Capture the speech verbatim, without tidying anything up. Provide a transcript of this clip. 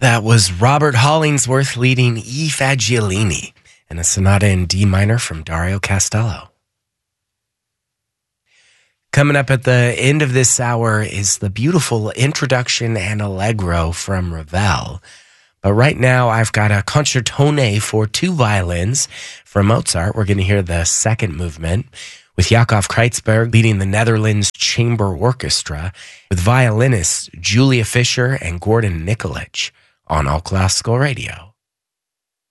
That was Robert Hollingsworth leading E Fagiolini and a sonata in D minor from Dario Castello. Coming up at the end of this hour is the beautiful introduction and allegro from Ravel. But right now, I've got a concertone for two violins from Mozart. We're going to hear the second movement with Jakob Kreitzberg leading the Netherlands Chamber Orchestra with violinists Julia Fischer and Gordon Nikolic on All Classical Radio.